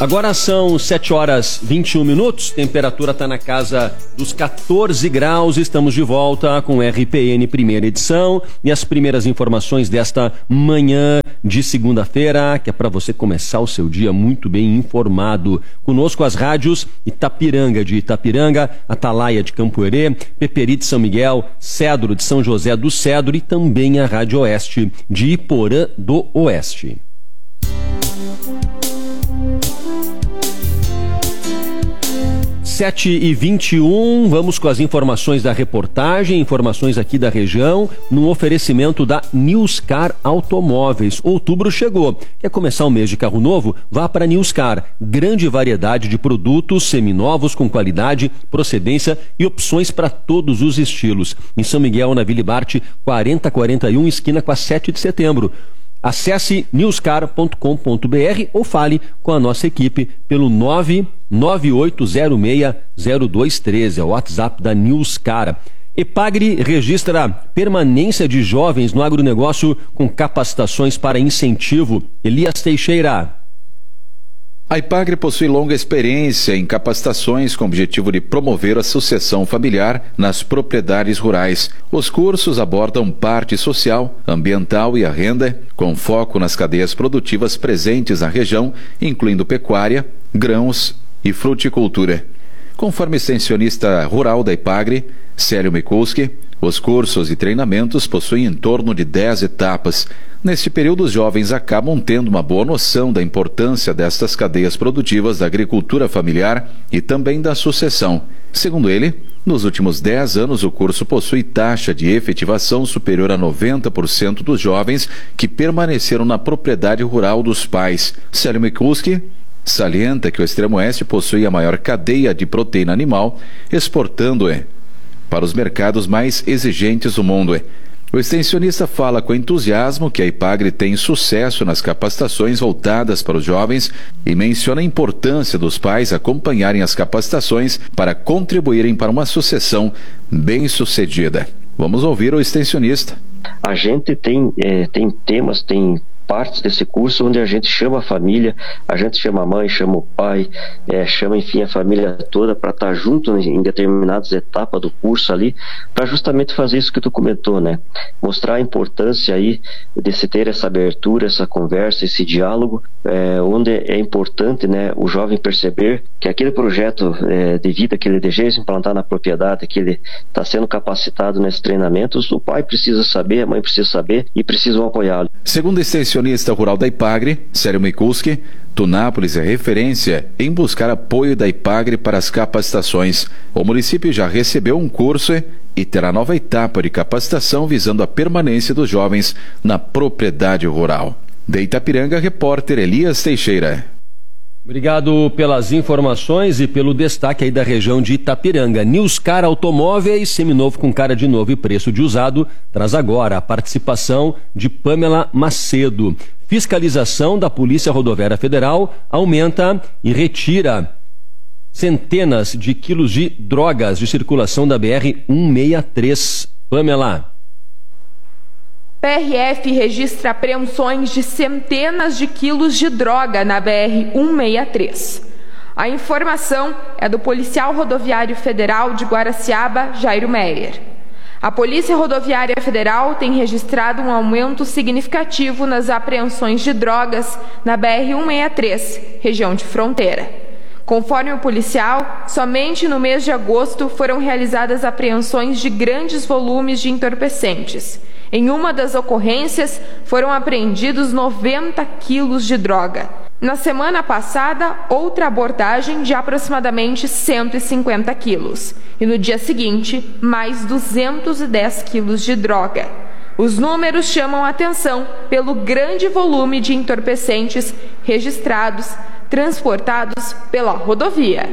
Agora são 7h21, temperatura está na casa dos 14 graus, estamos de volta com RPN primeira edição e as primeiras informações desta manhã de segunda-feira, que é para você começar o seu dia muito bem informado. Conosco as rádios Itapiranga de Itapiranga, Atalaia de Campo Herê, Peperi de São Miguel, Cedro de São José do Cedro e também a Rádio Oeste de Iporã do Oeste. 7h21, vamos com as informações da reportagem, informações aqui da região, num oferecimento da Newscar Automóveis. Outubro chegou. Quer começar o mês de carro novo? Vá para a Newscar. Grande variedade de produtos seminovos com qualidade, procedência e opções para todos os estilos. Em São Miguel, na Vila Bart, 4041, esquina com a 7 de setembro. Acesse newscar.com.br ou fale com a nossa equipe pelo 998060213, é o WhatsApp da Newscar. Epagre registra permanência de jovens no agronegócio com capacitações para incentivo. Elias Teixeira. A Epagre possui longa experiência em capacitações com o objetivo de promover a sucessão familiar nas propriedades rurais. Os cursos abordam parte social, ambiental e a renda, com foco nas cadeias produtivas presentes na região, incluindo pecuária, grãos e fruticultura. Conforme extensionista rural da Epagre, Célio Mikulski, os cursos e treinamentos possuem em torno de 10 etapas. Neste período, os jovens acabam tendo uma boa noção da importância destas cadeias produtivas da agricultura familiar e também da sucessão. Segundo ele, nos últimos 10 anos, o curso possui taxa de efetivação superior a 90% dos jovens que permaneceram na propriedade rural dos pais. Célio Mikulski salienta que o Extremo-Oeste possui a maior cadeia de proteína animal, exportando-a para os mercados mais exigentes do mundo. O extensionista fala com entusiasmo que a Epagre tem sucesso nas capacitações voltadas para os jovens e menciona a importância dos pais acompanharem as capacitações para contribuírem para uma sucessão bem-sucedida. Vamos ouvir o extensionista. A gente tem temas, tem partes desse curso onde a gente chama a família, a gente chama a mãe, chama o pai, chama enfim a família toda para estar junto em determinadas etapas do curso ali, para justamente fazer isso que tu comentou, né? Mostrar a importância aí de se ter essa abertura, essa conversa, esse diálogo, onde é importante, né, o jovem perceber que aquele projeto de vida que ele deseja implantar na propriedade, que ele está sendo capacitado nesses treinamentos, o pai precisa saber, a mãe precisa saber e precisam apoiá-lo. Segundo o extensionista rural da Epagre, Célio Mikulski, Tunápolis é referência em buscar apoio da Epagre para as capacitações. O município já recebeu um curso e terá nova etapa de capacitação visando a permanência dos jovens na propriedade rural. De Itapiranga, repórter Elias Teixeira. Obrigado pelas informações e pelo destaque aí da região de Itapiranga. Newscar Automóveis, seminovo com cara de novo e preço de usado, traz agora a participação de Pamela Macedo. Fiscalização da Polícia Rodoviária Federal aumenta e retira centenas de quilos de drogas de circulação da BR-163. Pamela. PRF registra apreensões de centenas de quilos de droga na BR-163. A informação é do policial rodoviário federal de Guaraciaba, Jairo Meyer. A Polícia Rodoviária Federal tem registrado um aumento significativo nas apreensões de drogas na BR-163, região de fronteira. Conforme o policial, somente no mês de agosto foram realizadas apreensões de grandes volumes de entorpecentes. Em uma das ocorrências, foram apreendidos 90 quilos de droga. Na semana passada, outra abordagem de aproximadamente 150 quilos. E no dia seguinte, mais 210 quilos de droga. Os números chamam a atenção pelo grande volume de entorpecentes registrados, transportados pela rodovia.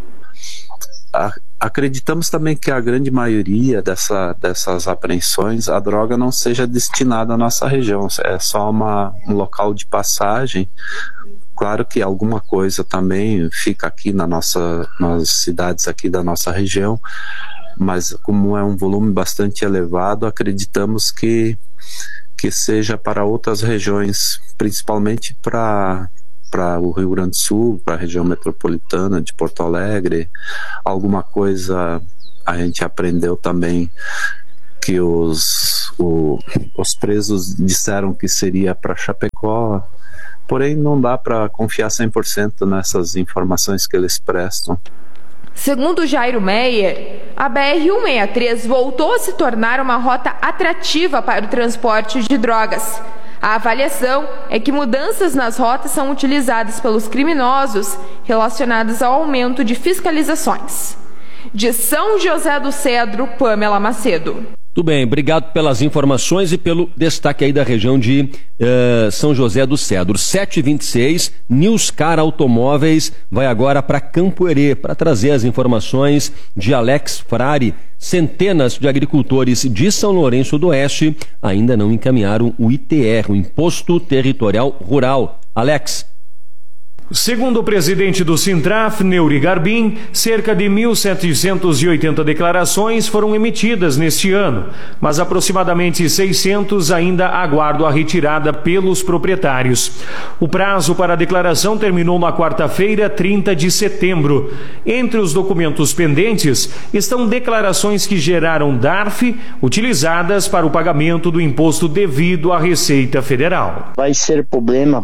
Acreditamos também que a grande maioria dessas apreensões, a droga não seja destinada à nossa região, é só um local de passagem. Claro que alguma coisa também fica aqui nas cidades aqui da nossa região, mas como é um volume bastante elevado, acreditamos que seja para outras regiões, principalmente para para o Rio Grande do Sul, para a região metropolitana de Porto Alegre. Alguma coisa a gente aprendeu também que os presos disseram que seria para Chapecó, porém não dá para confiar 100% nessas informações que eles prestam. Segundo Jairo Meyer, a BR-163 voltou a se tornar uma rota atrativa para o transporte de drogas. A avaliação é que mudanças nas rotas são utilizadas pelos criminosos relacionadas ao aumento de fiscalizações. De São José do Cedro, Pamela Macedo. Tudo bem, obrigado pelas informações e pelo destaque aí da região de São José do Cedro. 7h26, Newscar Automóveis vai agora para Campo Herê para trazer as informações de Alex Frari. Centenas de agricultores de São Lourenço do Oeste ainda não encaminharam o ITR, o Imposto Territorial Rural. Alex. Segundo o presidente do Sintraf, Neuri Garbim, cerca de 1.780 declarações foram emitidas neste ano, mas aproximadamente 600 ainda aguardam a retirada pelos proprietários. O prazo para a declaração terminou na quarta-feira, 30 de setembro. Entre os documentos pendentes estão declarações que geraram DARF utilizadas para o pagamento do imposto devido à Receita Federal. Vai ser problema,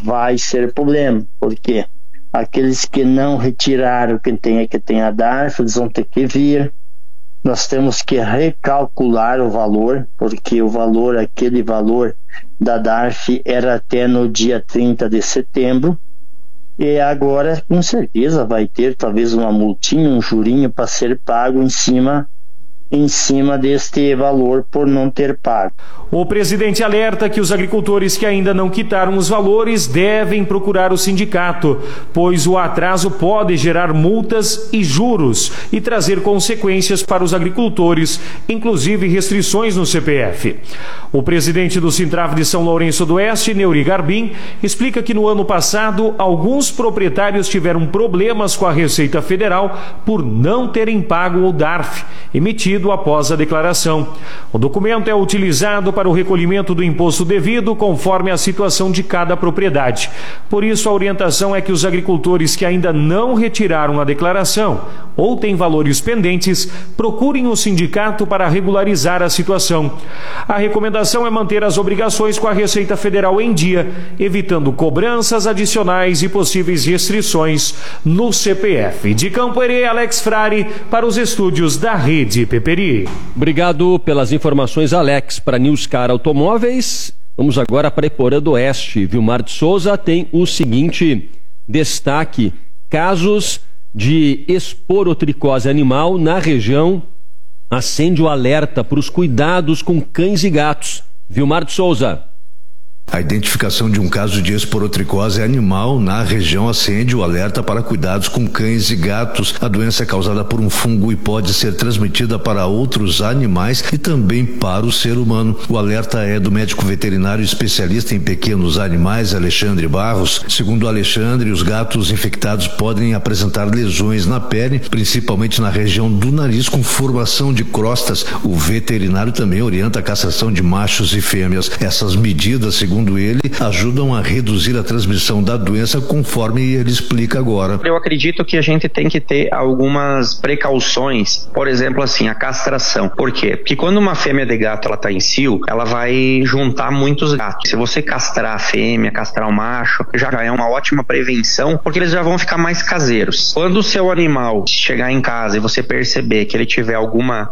por quê? Aqueles que não retiraram, que tem a DARF, eles vão ter que vir. Nós temos que recalcular o valor, porque aquele valor da DARF era até no dia 30 de setembro. E agora, com certeza, vai ter talvez uma multinha, um jurinho para ser pago em cima deste valor por não ter pago. O presidente alerta que os agricultores que ainda não quitaram os valores devem procurar o sindicato, pois o atraso pode gerar multas e juros e trazer consequências para os agricultores, inclusive restrições no CPF. O presidente do Sintraf de São Lourenço do Oeste, Neuri Garbim, explica que no ano passado alguns proprietários tiveram problemas com a Receita Federal por não terem pago o DARF, emitido após a declaração. O documento é utilizado para o recolhimento do imposto devido conforme a situação de cada propriedade. Por isso, a orientação é que os agricultores que ainda não retiraram a declaração ou têm valores pendentes, procurem o sindicato para regularizar a situação. A recomendação é manter as obrigações com a Receita Federal em dia, evitando cobranças adicionais e possíveis restrições no CPF. De Campo Herê, Alex Frari, para os estúdios da Rede Peperi. Obrigado pelas informações, Alex. Para Newscar Automóveis, vamos agora para Iporã do Oeste. Vilmar de Souza tem o seguinte destaque: casos de esporotricose animal na região. Acende o alerta para os cuidados com cães e gatos. Vilmar de Souza. A identificação de um caso de esporotricose animal na região acende o alerta para cuidados com cães e gatos. A doença é causada por um fungo e pode ser transmitida para outros animais e também para o ser humano. O alerta é do médico veterinário especialista em pequenos animais, Alexandre Barros. Segundo Alexandre, os gatos infectados podem apresentar lesões na pele, principalmente na região do nariz, com formação de crostas. O veterinário também orienta a castração de machos e fêmeas. Essas medidas, segundo ele, ajudam a reduzir a transmissão da doença, conforme ele explica agora. Eu acredito que a gente tem que ter algumas precauções, por exemplo, assim, a castração. Por quê? Porque quando uma fêmea de gato ela tá em cio, ela vai juntar muitos gatos. Se você castrar a fêmea, castrar o macho, já é uma ótima prevenção, porque eles já vão ficar mais caseiros. Quando o seu animal chegar em casa e você perceber que ele tiver alguma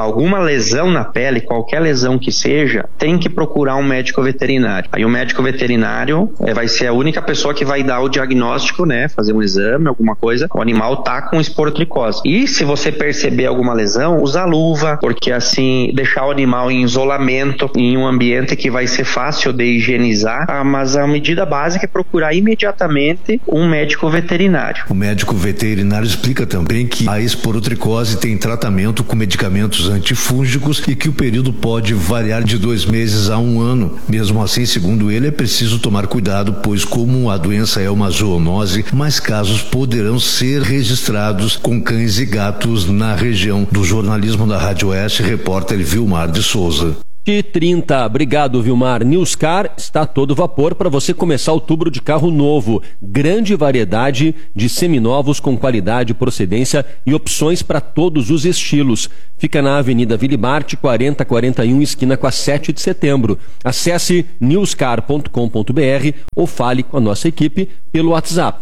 lesão na pele, qualquer lesão que seja, tem que procurar um médico veterinário. Aí o médico veterinário vai ser a única pessoa que vai dar o diagnóstico, né? Fazer um exame, alguma coisa. O animal tá com esporotricose. E se você perceber alguma lesão, usa luva, porque assim, deixar o animal em isolamento, em um ambiente que vai ser fácil de higienizar. Mas a medida básica é procurar imediatamente um médico veterinário. O médico veterinário explica também que a esporotricose tem tratamento com medicamentos antifúngicos e que o período pode variar de 2 meses a 1 ano. Mesmo assim, segundo ele, é preciso tomar cuidado, pois como a doença é uma zoonose, mais casos poderão ser registrados com cães e gatos na região. Do jornalismo da Rádio Oeste, repórter Vilmar de Souza. 7h30. Obrigado, Vilmar. Newscar está a todo vapor para você começar outubro de carro novo. Grande variedade de seminovos com qualidade, procedência e opções para todos os estilos. Fica na Avenida Vilibarte, 4041, esquina com a 7 de setembro. Acesse newscar.com.br ou fale com a nossa equipe pelo WhatsApp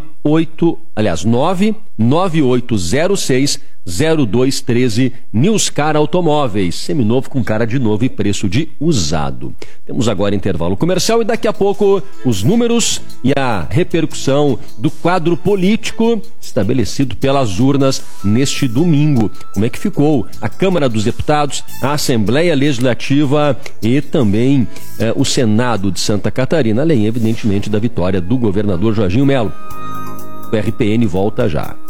99806-0213 Newscar Automóveis. Seminovo com cara de novo e preço de usado. Temos agora intervalo comercial e daqui a pouco os números e a repercussão do quadro político estabelecido pelas urnas neste domingo. Como é que ficou a Câmara dos Deputados, a Assembleia Legislativa e também o Senado de Santa Catarina, além evidentemente da vitória do governador Jorginho Melo. O RPN volta já.